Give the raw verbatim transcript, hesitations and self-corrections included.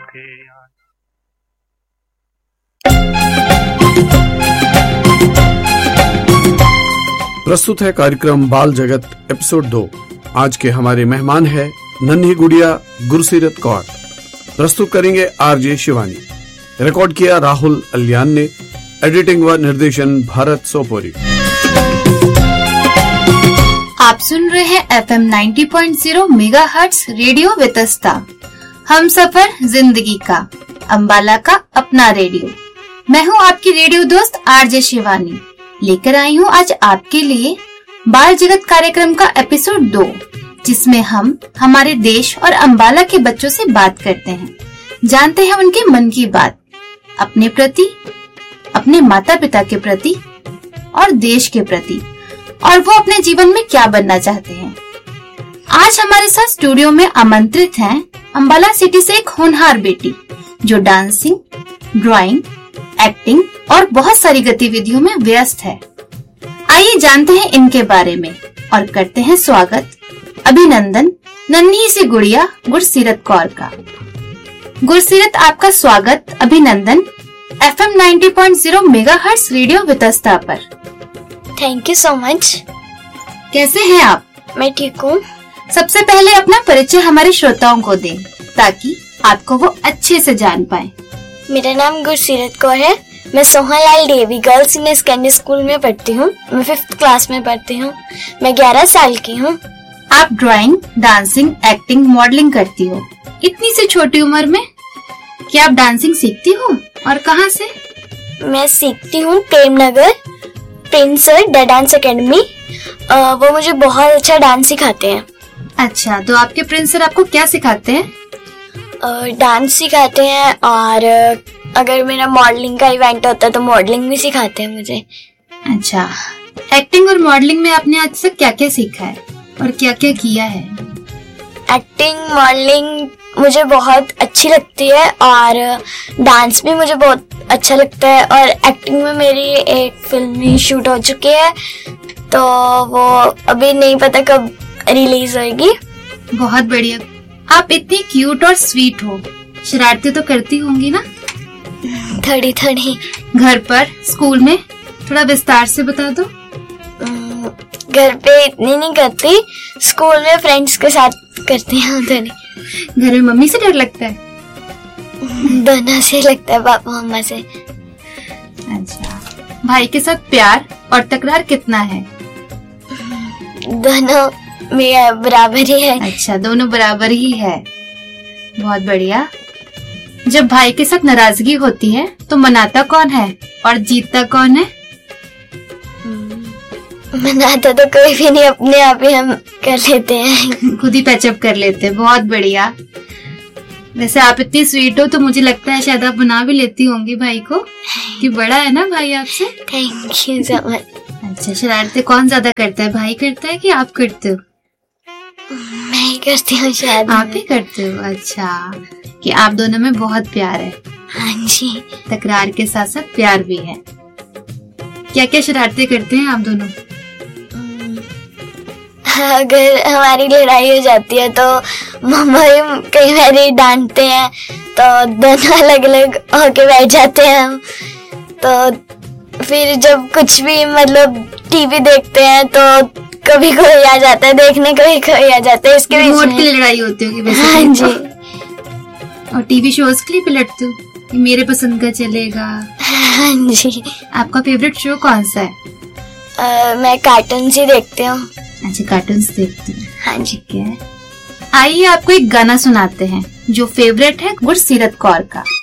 के आना। प्रस्तुत है कार्यक्रम बाल जगत एपिसोड दो। आज के हमारे मेहमान है नन्ही गुड़िया गुरसीरत कौर। प्रस्तुत करेंगे आरजे शिवानी। रिकॉर्ड किया राहुल अलियान ने। एडिटिंग व निर्देशन भारत सोपोरी। आप सुन रहे हैं F M ninety point zero megahertz radio Vitasta, हम सफर जिंदगी का, अंबाला का अपना रेडियो। मैं हूं आपकी रेडियो दोस्त आरजे शिवानी। लेकर आई हूं आज आपके लिए बाल जगत कार्यक्रम का एपिसोड दो, जिसमें हम हमारे देश और अंबाला के बच्चों से बात करते हैं, जानते हैं उनके मन की बात, अपने प्रति, अपने माता पिता के प्रति और देश के प्रति, और वो अपने जीवन में क्या बनना चाहते हैं। आज हमारे साथ स्टूडियो में आमंत्रित हैं अंबाला सिटी से एक होनहार बेटी, जो डांसिंग, ड्राइंग, एक्टिंग और बहुत सारी गतिविधियों में व्यस्त है। आइए जानते हैं इनके बारे में और करते हैं स्वागत, अभिनंदन नन्ही सी गुड़िया गुरसीरत कौर का। गुरसीरत, आपका स्वागत, अभिनंदन F M ninety point zero megahertz radio Vitasta पर। Thank you so much. कैसे हैं आप? मैं ठीक हूँ। सबसे पहले अपना परिचय हमारे श्रोताओं को दें, ताकि आपको वो अच्छे से जान पाए। मेरा नाम गुरसीरत कौर है। मैं सोहनलाल देवी गर्ल्स सीनियर सेकेंडरी स्कूल में पढ़ती हूँ। मैं फिफ्थ क्लास में पढ़ती हूँ। मैं ग्यारह साल की हूँ। आप ड्राइंग, डांसिंग, एक्टिंग, मॉडलिंग करती हो। इतनी सी छोटी उम्र में क्या आप डांसिंग सीखती हो और कहाँ से? मैं सीखती हूँ Premnagar Prince sir the dance academy. वो मुझे बहुत अच्छा डांस सिखाते हैं। अच्छा, तो आपके प्रिंस सर आपको क्या सिखाते हैं? डांस सिखाते हैं, और अगर मेरा मॉडलिंग का इवेंट होता है तो मॉडलिंग भी सिखाते हैं मुझे। अच्छा, एक्टिंग और मॉडलिंग में आपने आज तक क्या क्या सीखा है और क्या क्या किया है? एक्टिंग, मॉडलिंग मुझे बहुत अच्छी लगती है, और डांस भी मुझे बहुत अच्छा लगता है। और एक्टिंग में मेरी एक फिल्म भी शूट हो चुकी है, तो वो अभी नहीं पता कब रिलीज होगी। बहुत बढ़िया। आप इतनी क्यूट और स्वीट हो, शरारतें तो करती होंगी ना? थोड़ी थोड़ी। घर पर, स्कूल में? थोड़ा विस्तार से बता दो। घर पे इतनी नहीं करती, स्कूल में फ्रेंड्स के साथ करती हूँ थोड़ी। घर में मम्मी से डर लगता है? दोनों से लगता है, पापा मम्मा से। अच्छा, भाई के साथ प्यार और तकरार कितना है? दोनों में बराबर ही है। अच्छा, दोनों बराबर ही है। बहुत बढ़िया। जब भाई के साथ नाराजगी होती है तो मनाता कौन है और जीतता कौन है? मनाता तो कोई भी नहीं, अपने आप ही हम कर लेते हैं। खुद ही पैचअप कर लेते हैं। बहुत बढ़िया। वैसे आप इतनी स्वीट हो तो मुझे लगता है शायद आप मना भी लेती होंगी भाई को, कि बड़ा है ना भाई आपसे। Thank you so much. अच्छा, शरारतें कौन ज्यादा करता है, भाई करता है कि आप करते हो? मैं ही करती हूँ शायद। आप ही करते हो? अच्छा, कि आप दोनों में बहुत प्यार है। हाँ जी। तकरार के साथ साथ प्यार भी है। क्या क्या शरारतें करते हैं आप दोनों? अगर हमारी लड़ाई हो जाती है तो मम्मा भी कई बार डांटते हैं, तो दोनों अलग अलग होके बैठ जाते हैं हम। तो फिर जब कुछ भी मतलब टीवी देखते हैं तो कभी कोई आ जाता है देखने, कभी कोई आ जाता है। इसके रिमोट की लड़ाई होती होगी वैसे? हाँ जी। और टीवी शोज के लिए पलटते हो कि मेरे पसंद का चलेगा? हाँ जी। आपका फेवरेट शो कौन सा है? आ, मैं कार्टून ही देखती हूँ। अच्छा, कार्टून्स देखती हूँ। हाँ जी। ठीक है, आइए आपको एक गाना सुनाते हैं जो फेवरेट है गुरसीरत कौर का।